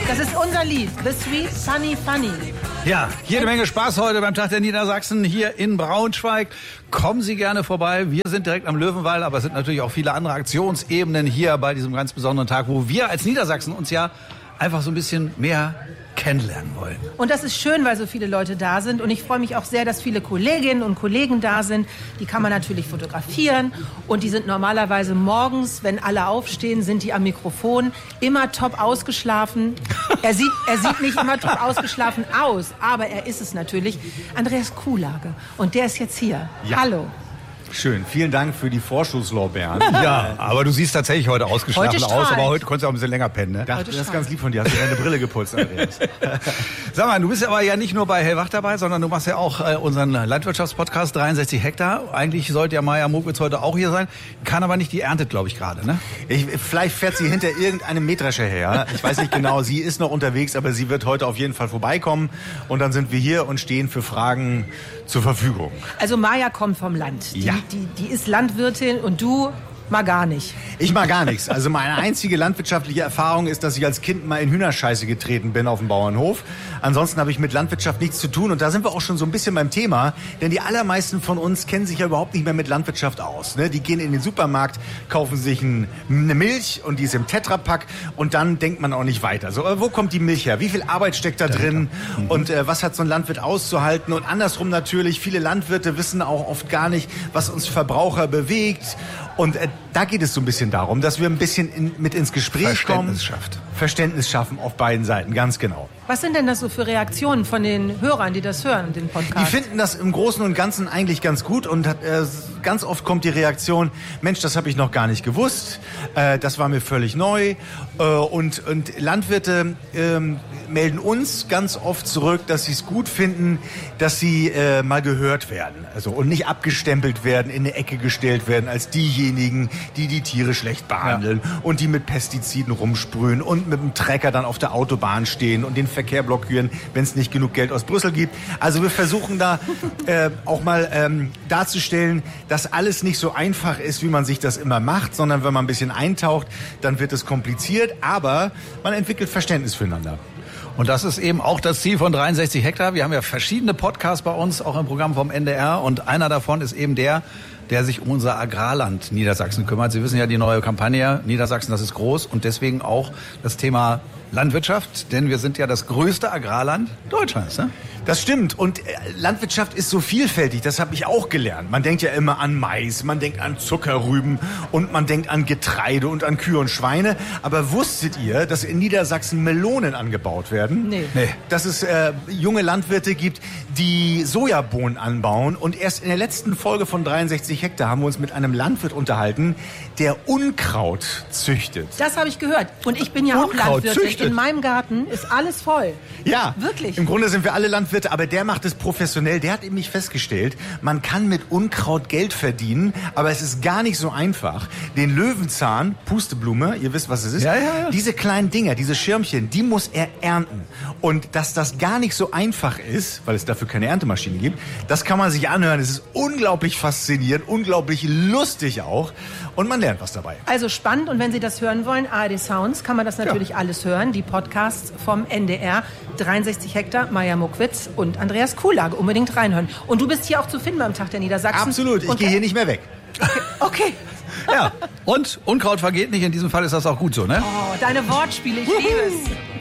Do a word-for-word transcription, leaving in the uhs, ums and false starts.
Das ist unser Lied. The Sweet Sunny Funny. Ja, jede Menge Spaß heute beim Tag der Niedersachsen hier in Braunschweig. Kommen Sie gerne vorbei. Wir sind direkt am Löwenwall, aber es sind natürlich auch viele andere Aktionsebenen hier bei diesem ganz besonderen Tag, wo wir als Niedersachsen uns ja einfach so ein bisschen mehr kennenlernen wollen. Und das ist schön, weil so viele Leute da sind. Und ich freue mich auch sehr, dass viele Kolleginnen und Kollegen da sind. Die kann man natürlich fotografieren. Und die sind normalerweise morgens, wenn alle aufstehen, sind die am Mikrofon immer top ausgeschlafen. Er sieht, er sieht nicht immer top ausgeschlafen aus, aber er ist es natürlich. Andreas Kuhlage. Und der ist jetzt hier. Ja. Hallo. Schön, vielen Dank für die Vorschusslorbeeren. Ja, aber du siehst tatsächlich heute ausgeschlafen Heute aus, aber strahlt. heute konntest du auch ein bisschen länger pennen, ne? Das, das ist ganz lieb von dir. Hast du deine Brille geputzt, Andreas? Sag mal, du bist aber ja nicht nur bei Hellwach dabei, sondern du machst ja auch äh, unseren Landwirtschaftspodcast dreiundsechzig Hektar. Eigentlich sollte ja Maja Mokwitz heute auch hier sein, kann aber nicht, die erntet, glaube ich, gerade, ne? Ich, vielleicht fährt sie hinter irgendeinem Mähdrescher her. Ich weiß nicht genau, sie ist noch unterwegs, aber sie wird heute auf jeden Fall vorbeikommen. Und dann sind wir hier und stehen für Fragen zur Verfügung. Also Maja kommt vom Land. Die, Ja. die, die ist Landwirtin und du mal gar nicht. Ich mag gar nichts. Also meine einzige landwirtschaftliche Erfahrung ist, dass ich als Kind mal in Hühnerscheiße getreten bin auf dem Bauernhof. Ansonsten habe ich mit Landwirtschaft nichts zu tun. Und da sind wir auch schon so ein bisschen beim Thema. Denn die allermeisten von uns kennen sich ja überhaupt nicht mehr mit Landwirtschaft aus. Ne? Die gehen in den Supermarkt, kaufen sich ein, eine Milch und die ist im Tetrapack. Und dann denkt man auch nicht weiter. So, äh, wo kommt die Milch her? Wie viel Arbeit steckt da drin? Mhm. Und äh, was hat so ein Landwirt auszuhalten? Und andersrum natürlich, viele Landwirte wissen auch oft gar nicht, was uns Verbraucher bewegt. Und äh, da geht es so ein bisschen darum, dass wir ein bisschen in, mit ins Gespräch Verständnis kommen. schafft. Verständnis schaffen auf beiden Seiten, ganz genau. Was sind denn das so für Reaktionen von den Hörern, die das hören, den Podcast? Die finden das im Großen und Ganzen eigentlich ganz gut und hat, äh, ganz oft kommt die Reaktion, Mensch, das habe ich noch gar nicht gewusst, äh, das war mir völlig neu. Äh, und, und Landwirte äh, melden uns ganz oft zurück, dass sie es gut finden, dass sie äh, mal gehört werden, also und nicht abgestempelt werden, in eine Ecke gestellt werden als diejenigen, die die Tiere schlecht behandeln ja. und die mit Pestiziden rumsprühen und mit dem Trecker dann auf der Autobahn stehen und den Verkehr blockieren, wenn es nicht genug Geld aus Brüssel gibt. Also wir versuchen da äh, auch mal ähm, darzustellen, dass alles nicht so einfach ist, wie man sich das immer macht, sondern wenn man ein bisschen eintaucht, dann wird es kompliziert, aber man entwickelt Verständnis füreinander. Und das ist eben auch das Ziel von dreiundsechzig Hektar. Wir haben ja verschiedene Podcasts bei uns, auch im Programm vom N D R. Und einer davon ist eben der, der sich um unser Agrarland Niedersachsen kümmert. Sie wissen ja, die neue Kampagne Niedersachsen, das ist groß. Und deswegen auch das Thema Landwirtschaft, denn wir sind ja das größte Agrarland Deutschlands, ne? Das stimmt. Und Landwirtschaft ist so vielfältig, das habe ich auch gelernt. Man denkt ja immer an Mais, man denkt an Zuckerrüben und man denkt an Getreide und an Kühe und Schweine. Aber wusstet ihr, dass in Niedersachsen Melonen angebaut werden? Nee. Nee. Dass es äh, junge Landwirte gibt, die Sojabohnen anbauen. Und erst in der letzten Folge von dreiundsechzig Hektar haben wir uns mit einem Landwirt unterhalten, der Unkraut züchtet. Das habe ich gehört. Und ich bin ja auch Unkraut Landwirtin. züchtet. In meinem Garten ist alles voll. Ja, Wirklich. Im Grunde sind wir alle Landwirte, aber der macht es professionell. Der hat nämlich festgestellt, man kann mit Unkraut Geld verdienen, aber es ist gar nicht so einfach. Den Löwenzahn, Pusteblume, ihr wisst, was es ist, ja, ja, ja. diese kleinen Dinger, diese Schirmchen, die muss er ernten. Und dass das gar nicht so einfach ist, weil es dafür keine Erntemaschine gibt, das kann man sich anhören. Es ist unglaublich faszinierend, unglaublich lustig auch. Und man lernt was dabei. Also spannend. Und wenn Sie das hören wollen, A R D Sounds, kann man das natürlich ja. alles hören. Die Podcasts vom N D R, dreiundsechzig Hektar, Maja Mokwitz und Andreas Kuhlage. Unbedingt reinhören. Und du bist hier auch zu finden beim Tag der Niedersachsen. Absolut, ich und gehe hier nicht mehr weg. Okay. okay. Ja, und Unkraut vergeht nicht. In diesem Fall ist das auch gut so, ne? Oh, deine Wortspiele, ich liebe es.